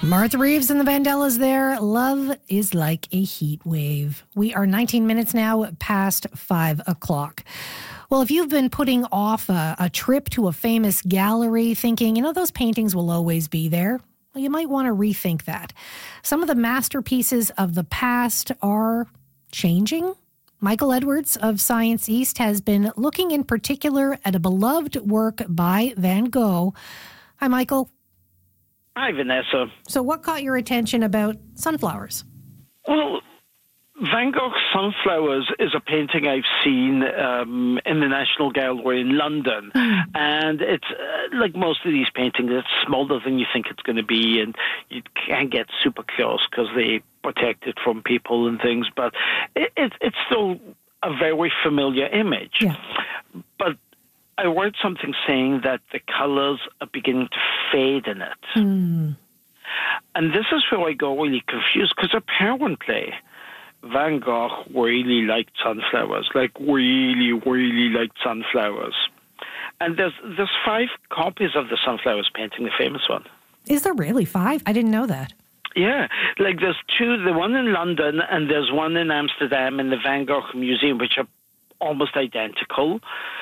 Martha Reeves and the Vandellas there. Love is like a heat wave. We are 19 minutes now past 5 o'clock. Well, if you've been putting off a trip to a famous gallery thinking, those paintings will always be there, well, you might want to rethink that. Some of the masterpieces of the past are changing. Michael Edwards of Science East has been looking in particular at a beloved work by Van Gogh. Hi, Michael. Hi, Vanessa. So what caught your attention about sunflowers? Well, Van Gogh's Sunflowers is a painting I've seen in the National Gallery in London. And it's like most of these paintings, it's smaller than you think it's going to be, and you can't get super close because they protect it from people and things. But it's still a very familiar image. Yeah. But I read something saying that the colors are beginning to fade in it. And this is where I go really confused, because apparently Van Gogh really liked sunflowers, like really, really liked sunflowers. And there's 5 copies of the sunflowers painting, the famous one. Is there really 5? I didn't know that. Yeah, like there's 2, the one in London and there's one in Amsterdam in the Van Gogh Museum, which are almost identical.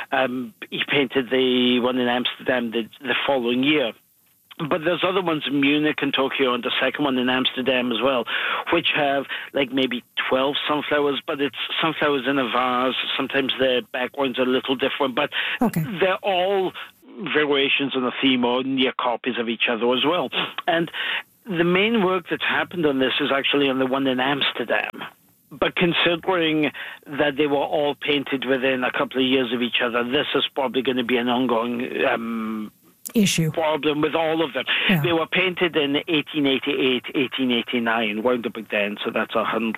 He painted the one in Amsterdam the following year. But there's other ones in Munich and Tokyo, and the second one in Amsterdam as well, which have like maybe 12 sunflowers, but it's sunflowers in a vase. Sometimes the backgrounds are a little different, but they're all variations on a theme or near copies of each other as well. And the main work that's happened on this is actually on the one in Amsterdam. But considering that they were all painted within a couple of years of each other, this is probably going to be an ongoing issue problem with all of them. Yeah. They were painted in 1888, 1889, wound up then, so that's almost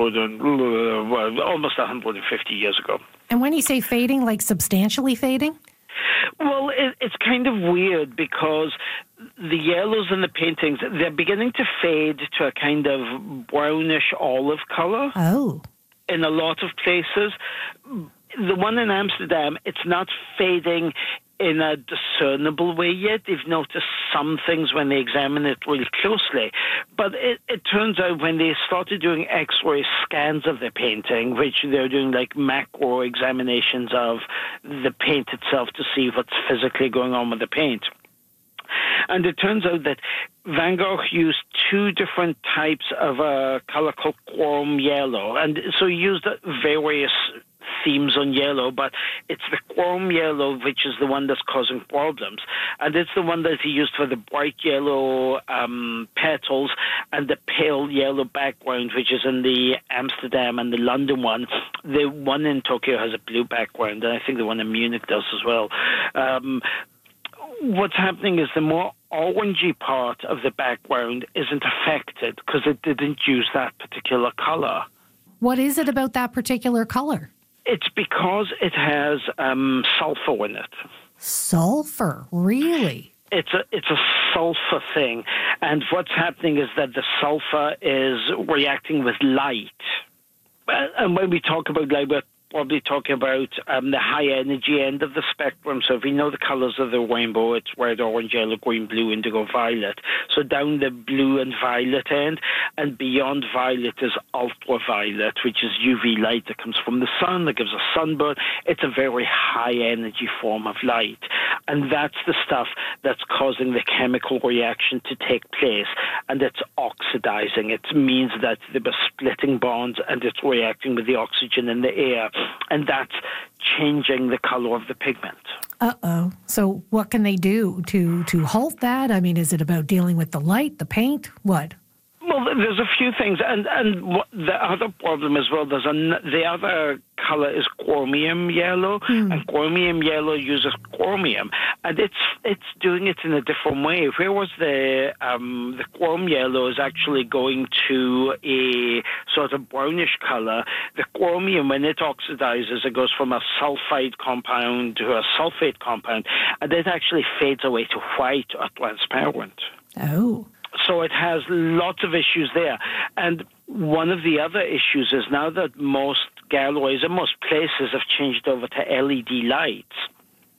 150 years ago. And when you say fading, like substantially fading? Well, it's kind of weird because the yellows in the paintings, they're beginning to fade to a kind of brownish olive color. Oh. In a lot of places. The one in Amsterdam, it's not fading in a discernible way yet. They've noticed some things when they examine it really closely. But it turns out when they started doing X-ray scans of the painting, which they're doing like macro examinations of the paint itself to see what's physically going on with the paint. And it turns out that Van Gogh used 2 different types of a color called chrome yellow. And so he used various themes on yellow, but it's the chrome yellow which is the one that's causing problems. And it's the one that he used for the bright yellow petals and the pale yellow background, which is in the Amsterdam and the London one. The one in Tokyo has a blue background, and I think the one in Munich does as well. What's happening is the more orangey part of the background isn't affected because it didn't use that particular color. What is it about that particular color? It's because it has sulfur in it. Sulfur? Really? It's a sulfur thing. And what's happening is that the sulfur is reacting with light. And when we talk about light, we're probably talking about the high energy end of the spectrum. So if we know the colors of the rainbow, it's red, orange, yellow, green, blue, indigo, violet. So down the blue and violet end, and beyond violet is ultraviolet, which is UV light that comes from the sun, that gives us sunburn. It's a very high energy form of light. And that's the stuff that's causing the chemical reaction to take place. And it's oxidizing. It means that they were splitting bonds and it's reacting with the oxygen in the air. And that's changing the color of the pigment. Uh-oh. So what can they do to halt that? I mean, is it about dealing with the light, the paint? What? Well, there's a few things, and the other problem as well. The other color is chromium yellow, and chromium yellow uses chromium, and it's doing it in a different way. Whereas the chrome yellow is actually going to a sort of brownish color, the chromium, when it oxidizes, it goes from a sulfide compound to a sulfate compound, and it actually fades away to white or transparent. Oh. So it has lots of issues there. And one of the other issues is now that most galleries and most places have changed over to LED lights,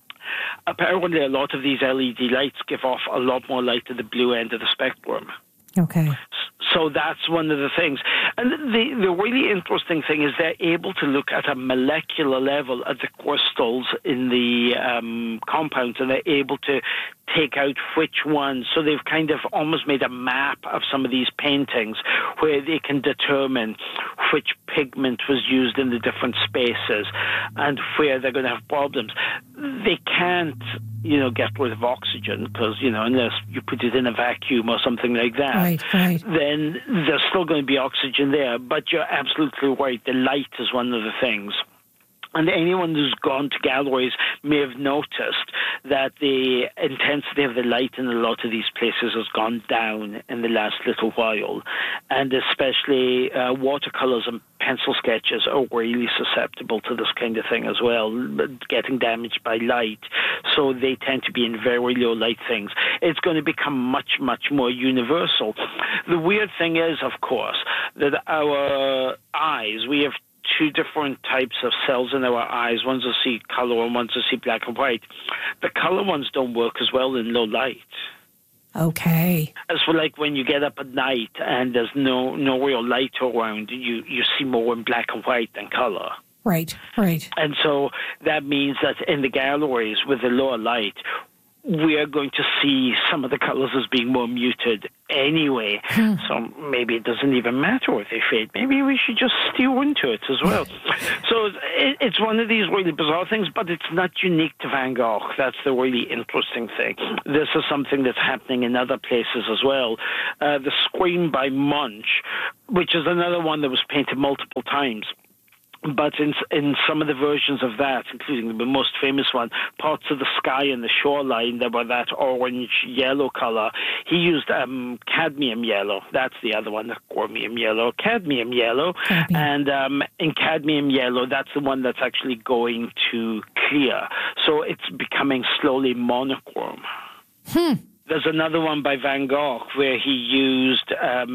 apparently a lot of these LED lights give off a lot more light to the blue end of the spectrum. Okay. So that's one of the things. And the really interesting thing is they're able to look at a molecular level at the crystals in the compounds, and they're able to take out which ones. So they've kind of almost made a map of some of these paintings where they can determine which pigment was used in the different spaces and where they're going to have problems. They can't, get rid of oxygen because, unless you put it in a vacuum or something like that, right. Then there's still going to be oxygen there. But you're absolutely right. The light is one of the things. And anyone who's gone to galleries may have noticed that the intensity of the light in a lot of these places has gone down in the last little while. And especially watercolors and pencil sketches are really susceptible to this kind of thing as well, getting damaged by light. So they tend to be in very low light things. It's going to become much, much more universal. The weird thing is, of course, that our eyes, we have two different types of cells in our eyes. One's to see color and one's to see black and white. The color ones don't work as well in low light. Okay. As for like when you get up at night and there's no real light around, you see more in black and white than color. Right. And so that means that in the galleries with the lower light, we are going to see some of the colors as being more muted anyway. So maybe it doesn't even matter if they fade. Maybe we should just steer into it as well. So it's one of these really bizarre things, but it's not unique to Van Gogh. That's the really interesting thing. This is something that's happening in other places as well. The Scream by Munch, which is another one that was painted multiple times. But in some of the versions of that, including the most famous one, parts of the sky and the shoreline that were that orange-yellow color, he used cadmium yellow. That's the other one, chromium yellow, cadmium yellow. And in cadmium yellow, that's the one that's actually going to clear. So it's becoming slowly monochrome. There's another one by Van Gogh where he used,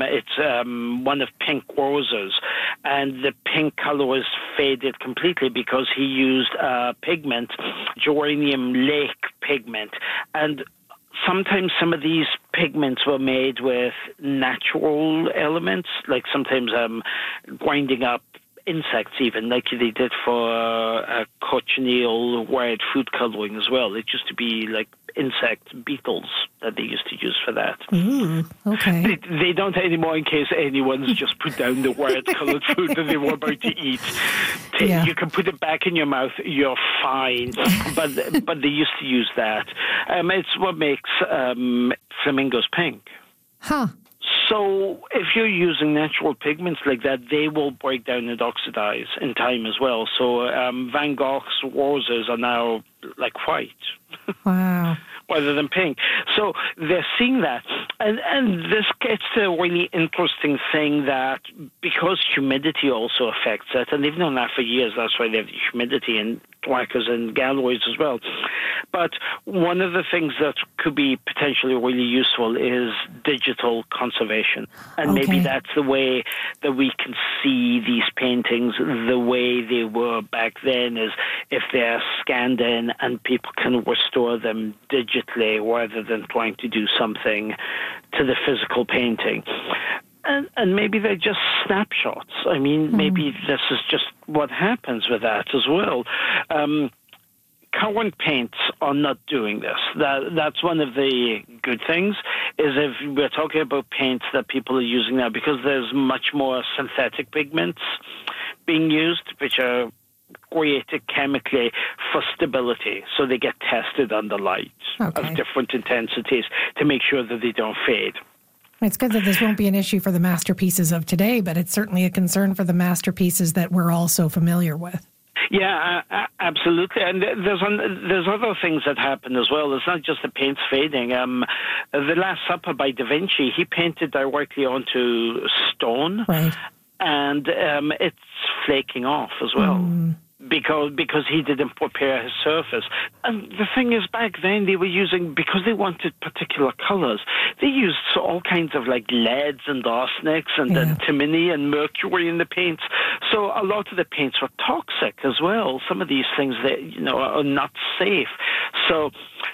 one of pink roses, and the pink color was faded completely because he used pigment, geranium lake pigment. And sometimes some of these pigments were made with natural elements, like sometimes grinding up insects even, like they did for cochineal wired food coloring as well. It used to be like insect beetles that they used to use for that. Okay. They don't anymore in case anyone's just put down the wired colored food that they were about to eat. You can put it back in your mouth, you're fine. But they used to use that. It's what makes flamingos pink. So if you're using natural pigments like that, they will break down and oxidize in time as well. So Van Gogh's roses are now like white. Wow. Rather than pink. So they're seeing that. And this gets to a really interesting thing that because humidity also affects it, and they've known that for years, that's why they have the humidity in workers and galleries as well. But one of the things that could be potentially really useful is digital conservation. And maybe that's the way that we can see these paintings the way they were back then, is if they're scanned in and people can restore them digitally rather than trying to do something to the physical painting. And maybe they're just snapshots. I mean, maybe this is just what happens with that as well. Current paints are not doing this. That's one of the good things, is if we're talking about paints that people are using now, because there's much more synthetic pigments being used, which are created chemically for stability. So they get tested under light of different intensities to make sure that they don't fade. It's good that this won't be an issue for the masterpieces of today, but it's certainly a concern for the masterpieces that we're all so familiar with. Yeah, absolutely. And there's other things that happen as well. It's not just the paints fading. The Last Supper by Da Vinci, he painted directly onto stone, and it's flaking off as well. Because he didn't prepare his surface. And the thing is, back then they were using, because they wanted particular colors, they used all kinds of like leads and arsenics and antimony and mercury in the paints. So a lot of the paints were toxic as well. Some of these things that are not safe. So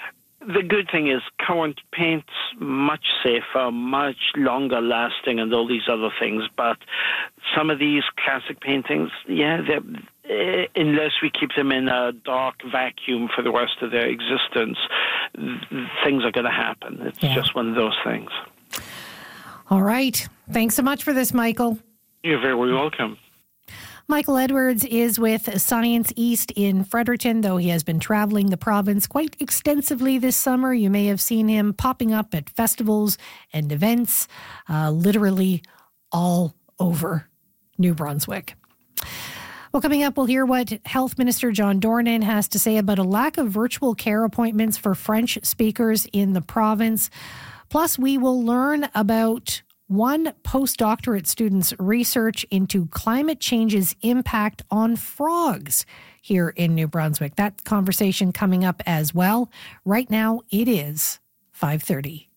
The good thing is current paint's much safer, much longer lasting, and all these other things. But some of these classic paintings, unless we keep them in a dark vacuum for the rest of their existence, things are going to happen. It's just one of those things. All right. Thanks so much for this, Michael. You're very welcome. Michael Edwards is with Science East in Fredericton, though he has been traveling the province quite extensively this summer. You may have seen him popping up at festivals and events, literally all over New Brunswick. Well, coming up, we'll hear what Health Minister John Dornan has to say about a lack of virtual care appointments for French speakers in the province. Plus, we will learn about one postdoctorate student's research into climate change's impact on frogs here in New Brunswick. That conversation coming up as well. Right now, it is 5:30.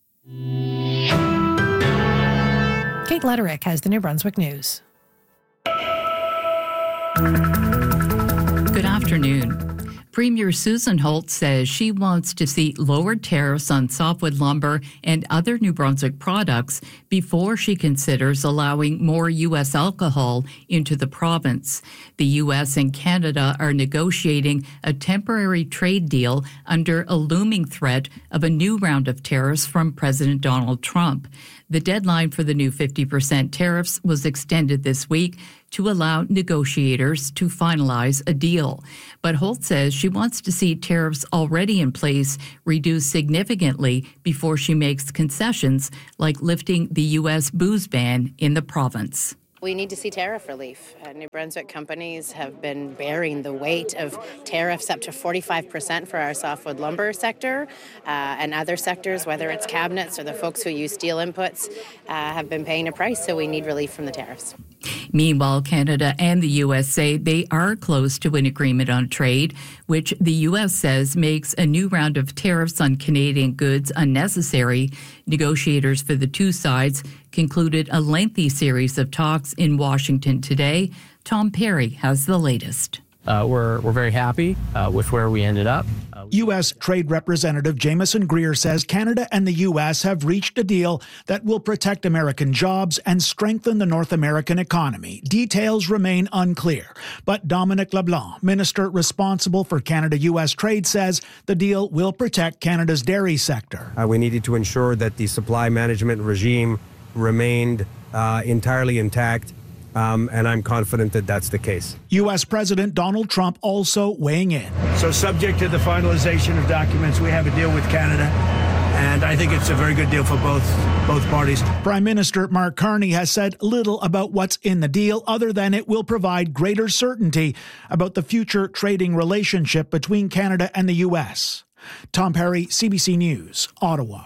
Kate Letterick has the New Brunswick News. Good afternoon. Premier Susan Holt says she wants to see lowered tariffs on softwood lumber and other New Brunswick products before she considers allowing more U.S. alcohol into the province. The U.S. and Canada are negotiating a temporary trade deal under a looming threat of a new round of tariffs from President Donald Trump. The deadline for the new 50% tariffs was extended this week to allow negotiators to finalize a deal. But Holt says she wants to see tariffs already in place reduced significantly before she makes concessions like lifting the U.S. booze ban in the province. We need to see tariff relief. New Brunswick companies have been bearing the weight of tariffs up to 45% for our softwood lumber sector and other sectors, whether it's cabinets or the folks who use steel inputs, have been paying a price, so we need relief from the tariffs. Meanwhile, Canada and the U.S. say they are close to an agreement on trade, which the U.S. says makes a new round of tariffs on Canadian goods unnecessary. Negotiators for the two sides concluded a lengthy series of talks in Washington today. Tom Perry has the latest. We're very happy with where we ended up. U.S. Trade Representative Jameson Greer says Canada and the U.S. have reached a deal that will protect American jobs and strengthen the North American economy. Details remain unclear, but Dominic LeBlanc, minister responsible for Canada-U.S. trade, says the deal will protect Canada's dairy sector. We needed to ensure that the supply management regime remained entirely intact. And I'm confident that that's the case. U.S. President Donald Trump also weighing in. So subject to the finalization of documents, we have a deal with Canada, and I think it's a very good deal for both parties. Prime Minister Mark Carney has said little about what's in the deal other than it will provide greater certainty about the future trading relationship between Canada and the U.S. Tom Perry, CBC News, Ottawa.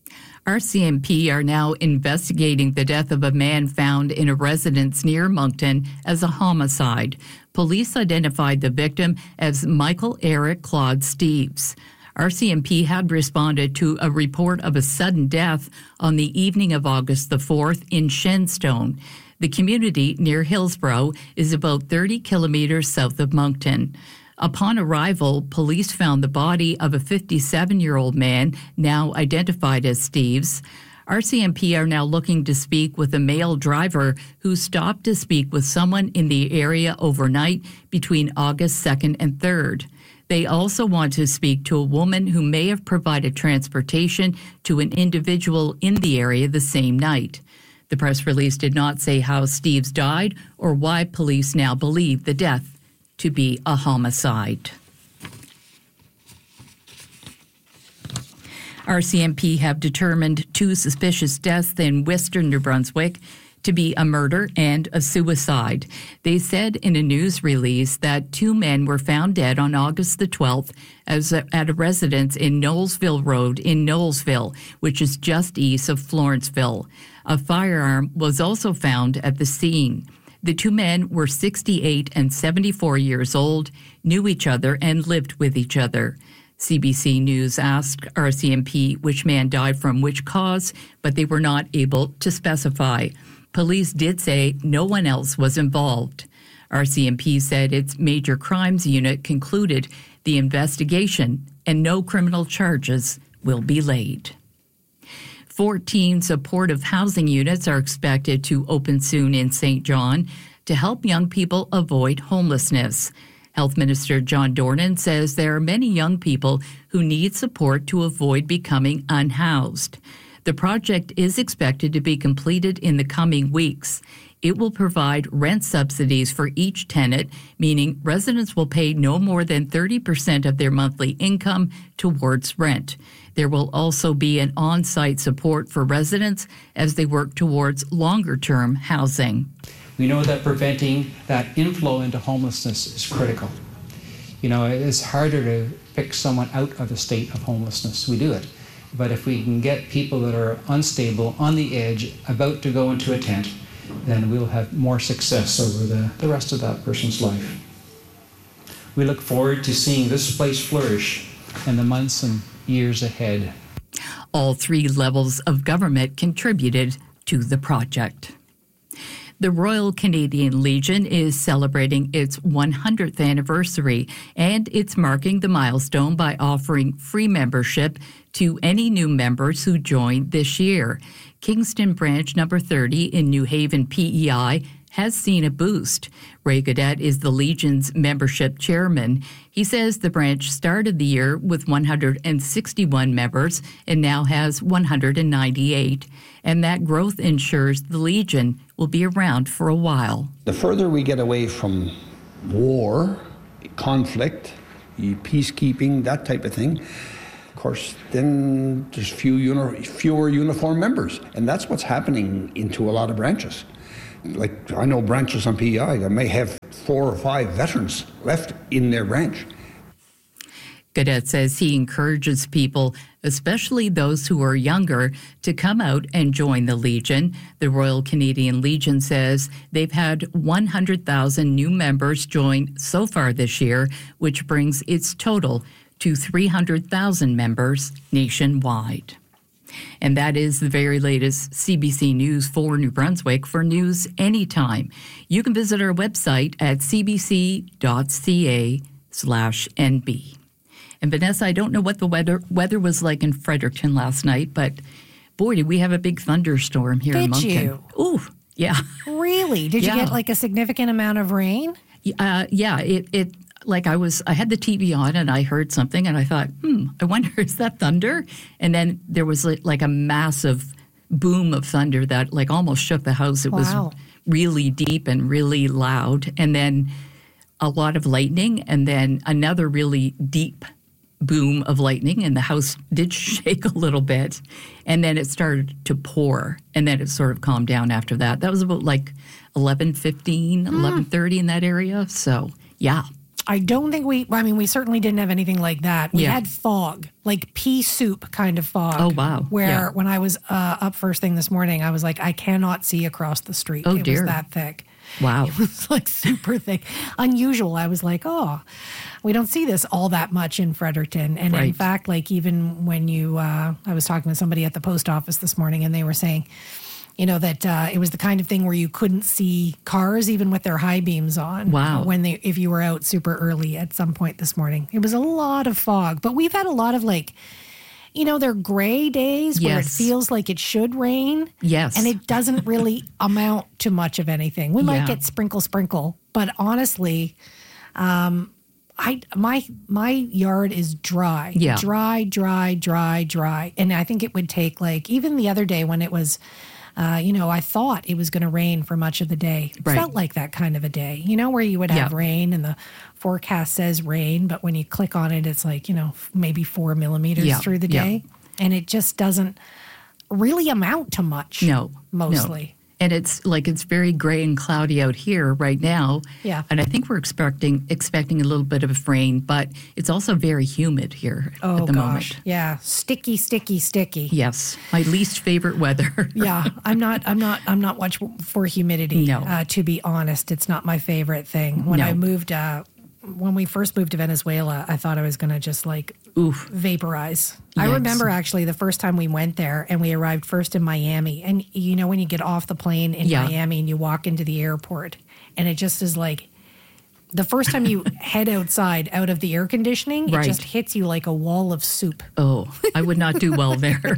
RCMP are now investigating the death of a man found in a residence near Moncton as a homicide. Police identified the victim as Michael Eric Claude Steeves. RCMP had responded to a report of a sudden death on the evening of August the 4th in Shenstone. The community near Hillsborough is about 30 kilometers south of Moncton. Upon arrival, police found the body of a 57-year-old man, now identified as Steeves. RCMP are now looking to speak with a male driver who stopped to speak with someone in the area overnight between August 2nd and 3rd. They also want to speak to a woman who may have provided transportation to an individual in the area the same night. The press release did not say how Steeves died or why police now believe the death to be a homicide. RCMP have determined two suspicious deaths in Western New Brunswick to be a murder and a suicide. They said in a news release that two men were found dead on August the 12th at a residence in Knowlesville Road in Knowlesville, which is just east of Florenceville. A firearm was also found at the scene. The two men were 68 and 74 years old, knew each other, and lived with each other. CBC News asked RCMP which man died from which cause, but they were not able to specify. Police did say no one else was involved. RCMP said its major crimes unit concluded the investigation and no criminal charges will be laid. 14 supportive housing units are expected to open soon in St. John to help young people avoid homelessness. Health Minister John Dornan says there are many young people who need support to avoid becoming unhoused. The project is expected to be completed in the coming weeks. It will provide rent subsidies for each tenant, meaning residents will pay no more than 30% of their monthly income towards rent. There will also be an on-site support for residents as they work towards longer-term housing. We know that preventing that inflow into homelessness is critical. It's harder to pick someone out of a state of homelessness. We do it. But if we can get people that are unstable, on the edge, about to go into a tent, then we'll have more success over the rest of that person's life. We look forward to seeing this place flourish in the months and years ahead. All 3 levels of government contributed to the project. The Royal Canadian Legion is celebrating its 100th anniversary, and it's marking the milestone by offering free membership to any new members who join this year. Kingston Branch number 30 in New Haven, PEI, has seen a boost. Ray Gaudette is the Legion's membership chairman. He says the branch started the year with 161 members and now has 198. And that growth ensures the Legion will be around for a while. The further we get away from war, conflict, peacekeeping, that type of thing, of course, then there's fewer uniformed members. And that's what's happening into a lot of branches. Like, I know branches on PEI that may have 4 or 5 veterans left in their branch. Gaudette says he encourages people, especially those who are younger, to come out and join the Legion. The Royal Canadian Legion says they've had 100,000 new members join so far this year, which brings its total to 300,000 members nationwide. And that is the very latest CBC News for New Brunswick. For news anytime, you can visit our website at cbc.ca/NB. And Vanessa, I don't know what the weather was like in Fredericton last night, but boy, did we have a big thunderstorm here in Moncton. Did you? Ooh, yeah. Really? Did you get like a significant amount of rain? Yeah, it like I had the TV on and I heard something and I thought, I wonder, is that thunder? And then there was like a massive boom of thunder that like almost shook the house. It was really deep and really loud. And then a lot of lightning and then another really deep boom of lightning, and the house did shake a little bit. And then it started to pour, and then it sort of calmed down after that. That was about like 11:15, 11:30 in that area. So, yeah. I don't think we certainly didn't have anything like that. We had fog, like pea soup kind of fog. Oh, wow. Where when I was up first thing this morning, I was like, I cannot see across the street. Oh, it was that thick. Wow. It was like super thick. Unusual. I was like, we don't see this all that much in Fredericton. And in fact, like even when I was talking with somebody at the post office this morning and they were saying, that it was the kind of thing where you couldn't see cars even with their high beams on. Wow. If you were out super early at some point this morning. It was a lot of fog. But we've had a lot of they're gray days where it feels like it should rain. Yes. And it doesn't really amount to much of anything. We might get sprinkle. But honestly, my yard is dry. Yeah. Dry. And I think it would take even the other day when it was, I thought it was going to rain for much of the day. It felt like that kind of a day, where you would have rain and the forecast says rain, but when you click on it, it's like, maybe 4 millimeters through the day. And it just doesn't really amount to much. No. Mostly. No. And it's very gray and cloudy out here right now. Yeah. And I think we're expecting a little bit of rain, but it's also very humid here at the moment. Yeah. Sticky. Yes. My least favorite weather. Yeah. I'm not much for humidity. No. To be honest, it's not my favorite thing. When we first moved to Venezuela, I thought I was going to just vaporize. Yes. I remember actually the first time we went there and we arrived first in Miami. And when you get off the plane in Miami and you walk into the airport and it just is like The first time you head outside out of the air conditioning, Right. it just hits you like a wall of soup. Oh, I would not do well there.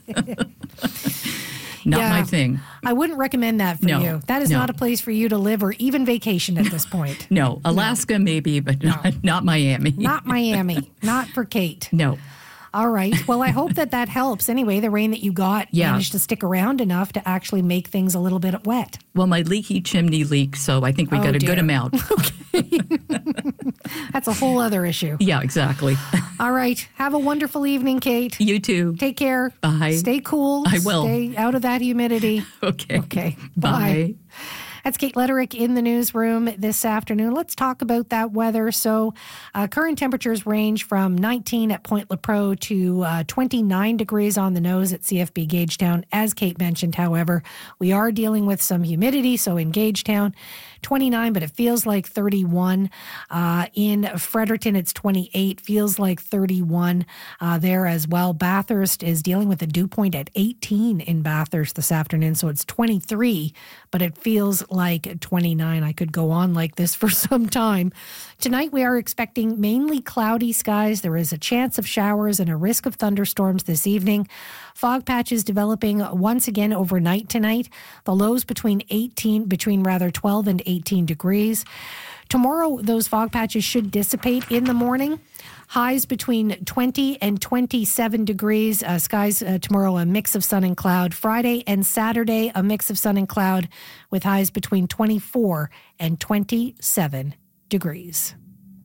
Not Yeah. my thing. I wouldn't recommend that for No, you. That is no. not a place for you to live or even vacation at this point. No, Alaska maybe, but not Miami. Not Miami. Not for Kate. No. All right. Well, I hope that helps. Anyway, the rain that you got managed to stick around enough to actually make things a little bit wet. Well, my leaky chimney leaks, so I think we got a good amount. That's a whole other issue. Yeah, exactly. All right. Have a wonderful evening, Kate. You too. Take care. Bye. Stay cool. I will. Stay out of that humidity. Okay. Okay. Bye. That's Kate Letterick in the newsroom this afternoon. Let's talk about that weather. So current temperatures range from 19 at Point Lepreau to 29 degrees on the nose at CFB Gagetown. As Kate mentioned, however, we are dealing with some humidity. So in Gagetown, 29, but it feels like 31. In Fredericton, it's 28, feels like 31 there as well. Bathurst is dealing with a dew point at 18 in Bathurst this afternoon, so it's 23, but it feels like 29. I could go on like this for some time. Tonight, we are expecting mainly cloudy skies. There is a chance of showers and a risk of thunderstorms this evening. Fog patches developing once again overnight tonight. The lows between 12 and 18 degrees. Tomorrow, those fog patches should dissipate in the morning. Highs between 20 and 27 degrees. Skies tomorrow, a mix of sun and cloud. Friday and Saturday, a mix of sun and cloud with highs between 24 and 27 degrees.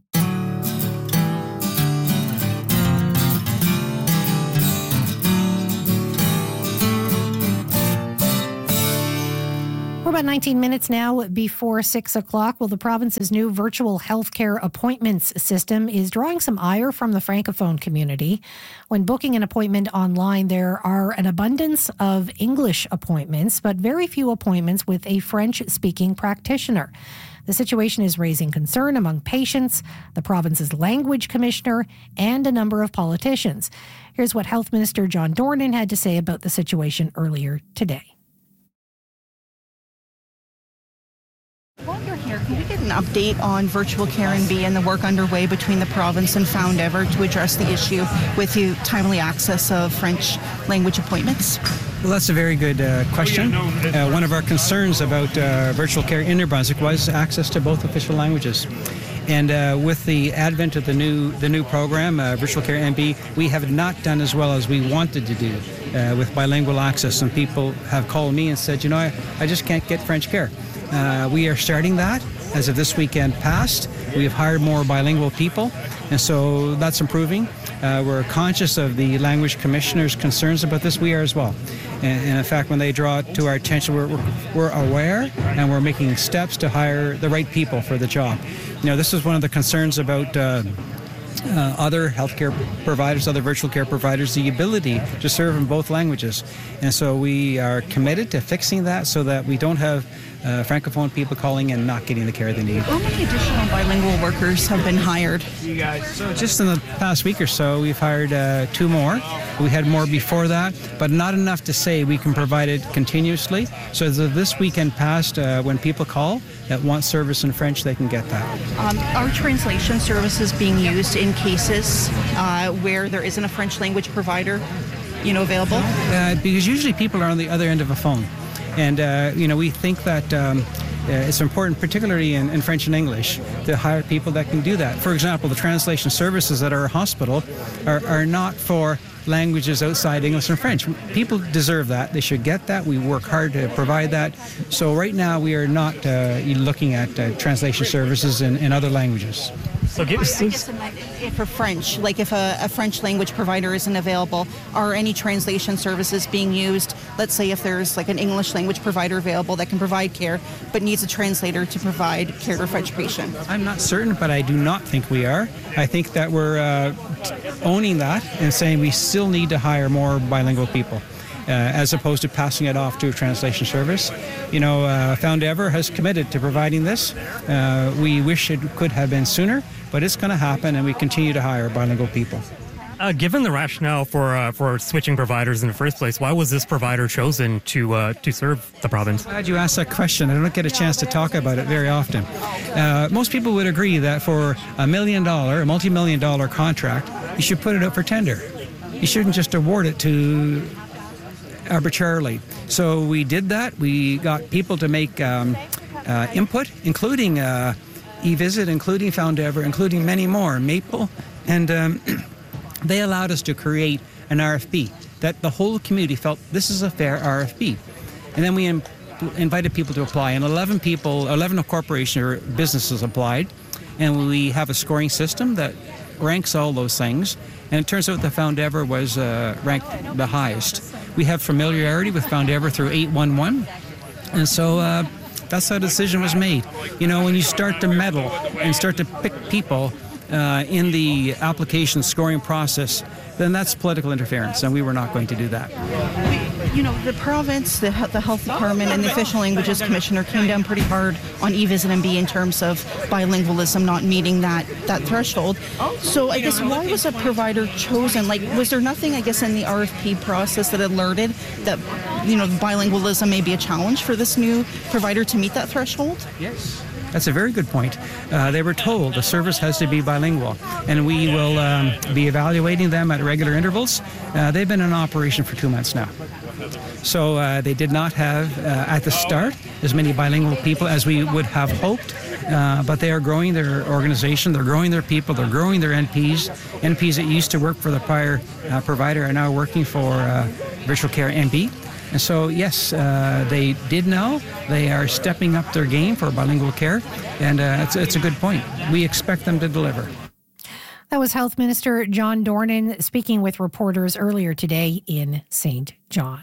We're about 19 minutes now before 6 o'clock. Well, the province's new virtual healthcare appointments system is drawing some ire from the Francophone community. When booking an appointment online, there are an abundance of English appointments, but very few appointments with a French-speaking practitioner. The situation is raising concern among patients, the province's language commissioner, and a number of politicians. Here's what Health Minister John Dornan had to say about the situation earlier today. While you're here, can we get an update on virtual care NB and the work underway between the province and Found Ever to address the issue with the timely access of French language appointments? Well, that's a very good question. One of our concerns about virtual care in New Brunswick was access to both official languages. And with the advent of the new program, Virtual Care NB, we have not done as well as we wanted to do with bilingual access. Some people have called me and said, I just can't get French care. We are starting that as of this weekend past. We have hired more bilingual people, and so that's improving. We're conscious of the language commissioner's concerns about this. We are as well. And in fact, when they draw it to our attention, we're aware and we're making steps to hire the right people for the job. This is one of the concerns about other healthcare providers, other virtual care providers, the ability to serve in both languages. And so we are committed to fixing that so that we don't have Francophone people calling and not getting the care they need. How many additional bilingual workers have been hired? So just in the past week or so, we've hired 2 more. We had more before that, but not enough to say we can provide it continuously. So as of this weekend past, when people call that want service in French, they can get that. Are translation services being used in cases where there isn't a French language provider, available? Because usually people are on the other end of a phone. And, we think that it's important, particularly in French and English, to hire people that can do that. For example, the translation services at our hospital are not for languages outside English and French. People deserve that. They should get that. We work hard to provide that. So right now we are not looking at translation services in other languages. I guess for French, like if a French language provider isn't available, are any translation services being used? Let's say if there's like an English language provider available that can provide care, but needs a translator to provide care to a French patient. I'm not certain, but I do not think we are. I think that we're owning that and saying we still need to hire more bilingual people. As opposed to passing it off to a translation service. Found Ever has committed to providing this. We wish it could have been sooner, but it's going to happen, and we continue to hire bilingual people. Given the rationale for switching providers in the first place, why was this provider chosen to serve the province? Glad you asked that question. I don't get a chance to talk about it very often. Most people would agree that for a multi-million-dollar contract, you should put it up for tender. You shouldn't just award it to arbitrarily. So we did that. We got people to make input, including eVisit, including Foundever, including many more, Maple, and they allowed us to create an RFP that the whole community felt this is a fair RFP. And then we invited people to apply, and 11 corporations or businesses applied, and we have a scoring system that ranks all those things, and it turns out the Foundever was ranked the highest. We have familiarity with Foundever through 811, and so that's how the decision was made. You know, when you start to meddle and start to pick people in the application scoring process, then that's political interference, and we were not going to do that. You know, the province, the health department, and the official languages commissioner came down pretty hard on eVisit MB in terms of bilingualism not meeting that threshold. So I guess why was a provider chosen? Like, was there nothing, I guess, in the RFP process that alerted that, you know, bilingualism may be a challenge for this new provider to meet that threshold? Yes. That's a very good point. They were told the service has to be bilingual, and we will be evaluating them at regular intervals. They've been in operation for 2 months now. So they did not have, at the start, as many bilingual people as we would have hoped, but they are growing their organization, they're growing their people, they're growing their NPs. NPs that used to work for the prior provider are now working for Virtual Care NB. And so, yes, they did know. They are stepping up their game for bilingual care, and it's a good point. We expect them to deliver. That was Health Minister John Dornan speaking with reporters earlier today in St. John.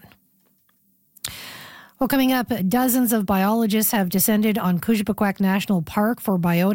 Well, coming up, dozens of biologists have descended on Kujipukak National Park for biota